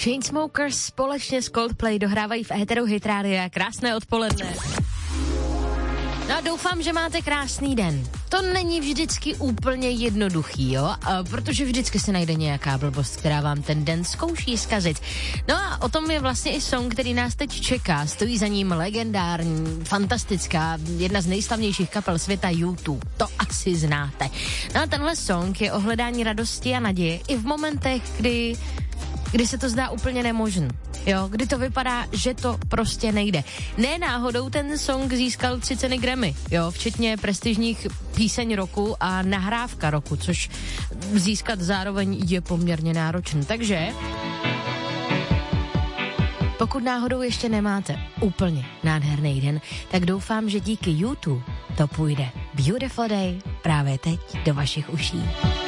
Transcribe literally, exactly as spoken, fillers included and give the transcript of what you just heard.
Chainsmokers společně s Coldplay dohrávají v éteru Hit Rádia. Krásné odpoledne. No a doufám, že máte krásný den. To není vždycky úplně jednoduchý, jo? A protože vždycky se najde nějaká blbost, která vám ten den zkouší zkazit. No a o tom je vlastně i song, který nás teď čeká. Stojí za ním legendární, fantastická, jedna z nejslavnějších kapel světa U dva. To asi znáte. No a tenhle song je o hledání radosti a naděje i v momentech, kdy... kdy se to zdá úplně nemožný, jo, kdy to vypadá, že to prostě nejde. Ne náhodou ten song získal tři ceny Grammy, jo, včetně prestižních píseň roku a nahrávka roku, což získat zároveň je poměrně náročný. Takže pokud náhodou ještě nemáte úplně nádherný den, tak doufám, že díky U dva to půjde Beautiful Day právě teď do vašich uší.